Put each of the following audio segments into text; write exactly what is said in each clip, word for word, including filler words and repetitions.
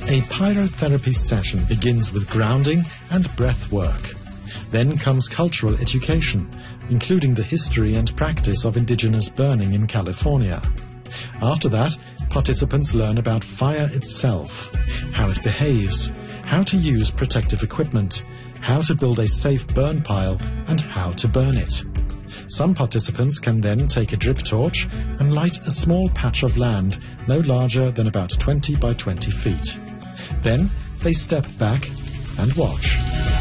A pyrotherapy session begins with grounding and breath work. Then comes cultural education, including the history and practice of indigenous burning in California. After that, participants learn about fire itself, how it behaves, how to use protective equipment, how to build a safe burn pile, and how to burn it. Some participants can then take a drip torch and light a small patch of land no larger than about twenty by twenty feet. Then they step back and watch.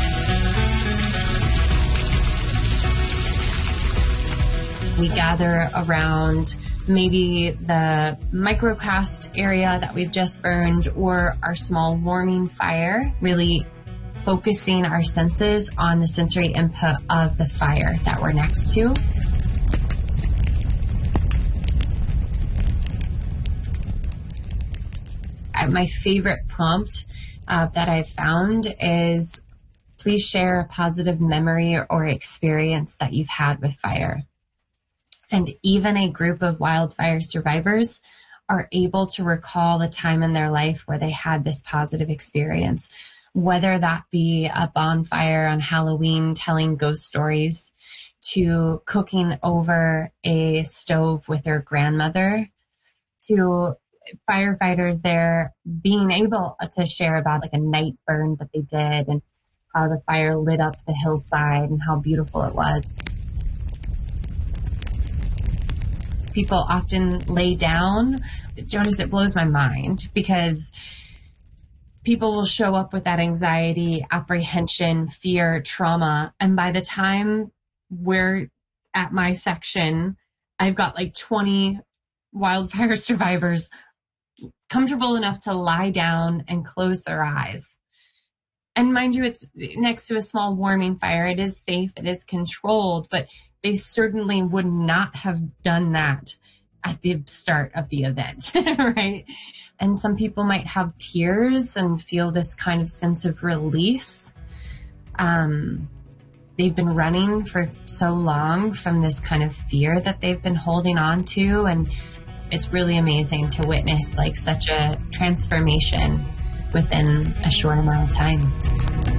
We gather around maybe the microcast area that we've just burned or our small warming fire, really focusing our senses on the sensory input of the fire that we're next to. My favorite prompt uh, that I've found is, please share a positive memory or experience that you've had with fire. And even a group of wildfire survivors are able to recall a time in their life where they had this positive experience, whether that be a bonfire on Halloween telling ghost stories, to cooking over a stove with their grandmother, to firefighters there being able to share about like a night burn that they did and how the fire lit up the hillside and how beautiful it was. People often lay down. Jonas, it blows my mind because people will show up with that anxiety, apprehension, fear, trauma, and by the time we're at my section, I've got like twenty wildfire survivors comfortable enough to lie down and close their eyes. And mind you, it's next to a small warming fire. It is safe, it is controlled, but they certainly would not have done that at the start of the event, right? And some people might have tears and feel this kind of sense of release. Um, they've been running for so long from this kind of fear that they've been holding on to, and it's really amazing to witness like such a transformation within a short amount of time.